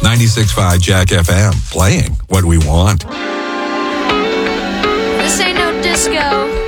96.5 Jack FM, playing what we want. This ain't no disco.